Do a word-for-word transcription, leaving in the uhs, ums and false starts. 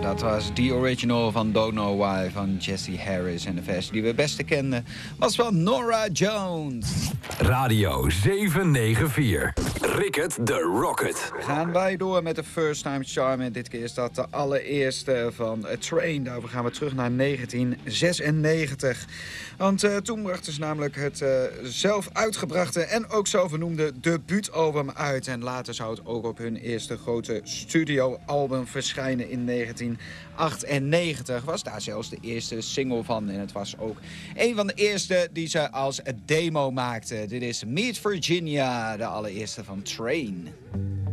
Dat was The Original van Don't Know Why van Jesse Harris. En de versie die we het beste kenden was van Norah Jones. Radio zevenhonderdvier. Rickert de Rocket. Gaan wij door met de First Time Charm. En dit keer is dat de allereerste van A Train. Daarvoor gaan we terug naar negentien zesennegentig. Want uh, toen brachten ze namelijk het uh, zelf uitgebrachte en ook zo vernoemde debuutalbum uit. En later zou het ook op hun eerste grote studioalbum verschijnen in negentien achtennegentig. Was daar zelfs de eerste single van. En het was ook een van de eerste die ze als demo maakten. Dit is Meet Virginia, de allereerste van Train.